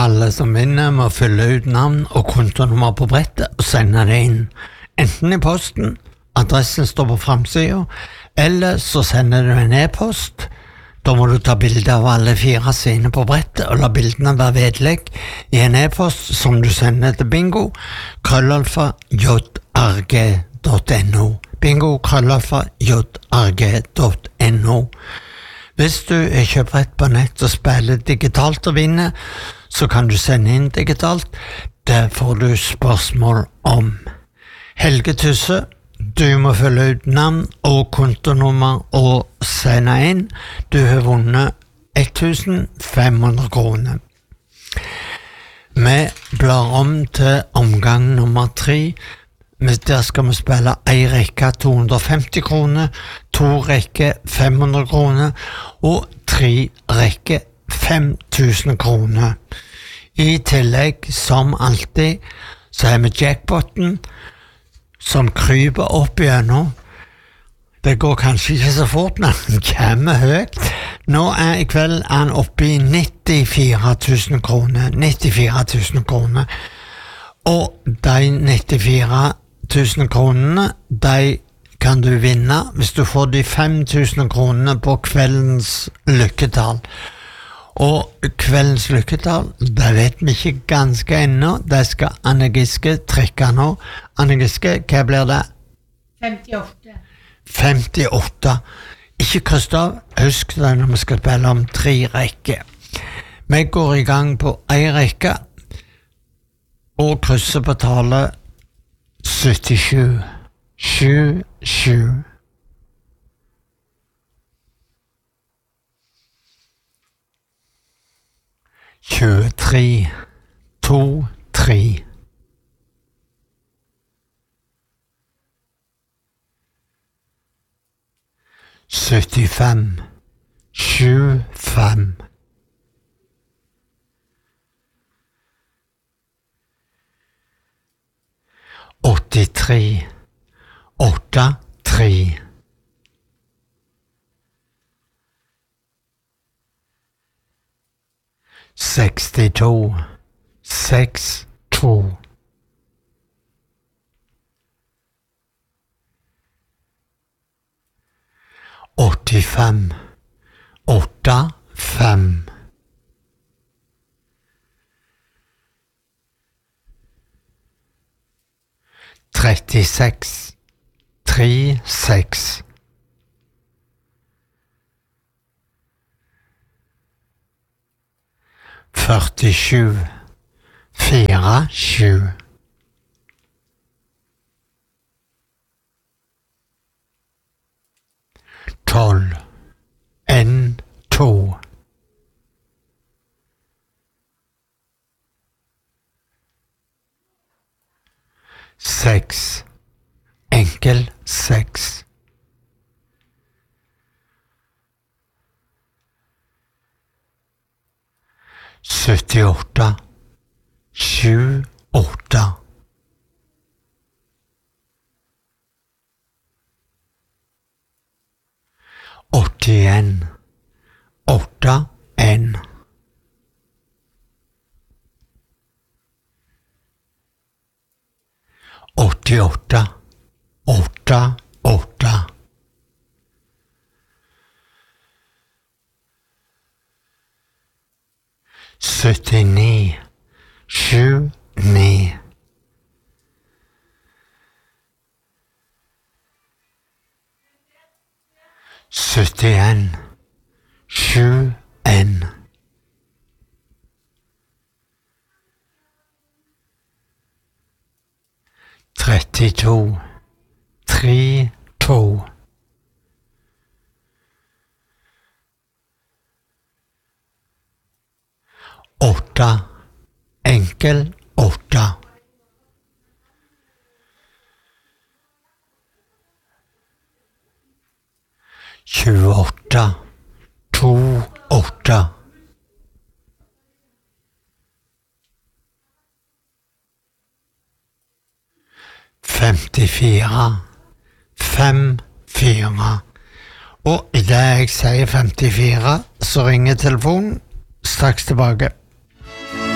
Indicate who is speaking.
Speaker 1: Alle som vinner må fylle ut navn og kontonummer på brettet og sende det inn. Enten i posten, adressen står på framsiden, eller så sender du en e-post. Da må du ta bilder av alle 4 sidene på brettet og la bildene være vedlegg i en e-post som du sender til bingo@jrg.no. bingo@jrg.no. Hvis du er kjøpbrett på nett og spiller digitalt og vinner, så kan du sende inn digitalt. Det får du spørsmål om. Helge Tusse, du må fylle ut navn og kontonummer og sende inn. Du har vunnet 1500 kroner. Vi blar om til omgang nummer 3. Der skal vi spille 1 rekke 250 kroner, 2 rekke 500 kroner og 3 rekke 5000 kroner. I tillegg, som alltid, så har vi jackpotten som kryper opp igjennom. Det går kanskje ikke så fort, men den kommer høyt. Nå i kveld han oppe i 94 000 kroner. 94 000 kroner. Og de 94 000 kronene, de kan du vinne hvis du får de 5000 kronene på kveldens lykketall. Og kveldens lykketall, det vet vi ikke ganske ennå. Det skal Anne Giske trekke nå. Anne Giske, hva blir det?
Speaker 2: 58.
Speaker 1: 58. Ikke Kristoff, husk det når vi skal spille om 3 rekker. Vi går i gang på 1 rekke og krysser på tallet 77. 77. Tjuetre, 2, 3. 75, 7, 5. 83, 8, 3. 62, 6, 2. 85, 8, 5. 36, 3, 6. 47, 4, 7. 12, 1, 2. 6, enkel 6. 78, 7, 8. 81, 8, 1. 88, 8, 8. 79, 7, 9. 71, 7, 1. 32, 3, 2. 8, enkel 8. 28, 2, 8. 54, 5, 4. Og i det jeg sier 54, så ringer telefonen straks tilbake.